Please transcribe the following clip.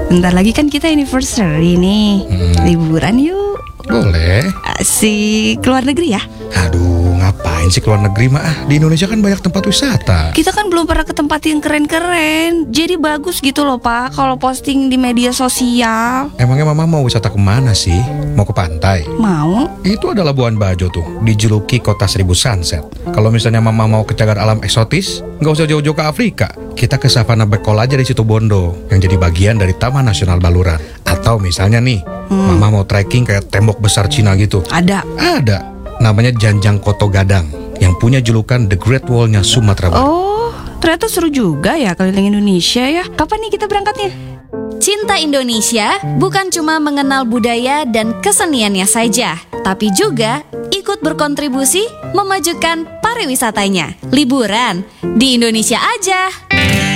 bentar lagi kan kita anniversary nih. Liburan yuk. Boleh. Asik, keluar negeri ya? Aduh, ngapain sih keluar negeri mah? Di Indonesia kan banyak tempat wisata. Kita kan belum pernah ke tempat yang keren-keren. Jadi bagus gitu loh Pak, kalau posting di media sosial. Emangnya mama mau wisata kemana sih? Mau ke pantai? Mau? Itu ada Labuan Bajo tuh, dijuluki kota seribu sunset. Kalau misalnya mama mau ke cagar alam eksotis, nggak usah jauh-jauh ke Afrika. Kita ke Savana Bekol aja di Situbondo, yang jadi bagian dari Taman Nasional Baluran. Atau misalnya nih, mama mau trekking kayak tembok besar Cina gitu. Ada. Ada, namanya Janjang Koto Gadang, yang punya julukan The Great Wall-nya Sumatera Barat. Oh, ternyata seru juga ya keliling Indonesia ya. Kapan nih kita berangkatnya? Cinta Indonesia bukan cuma mengenal budaya dan keseniannya saja, tapi juga ikut berkontribusi memajukan pariwisatanya. Liburan di Indonesia aja.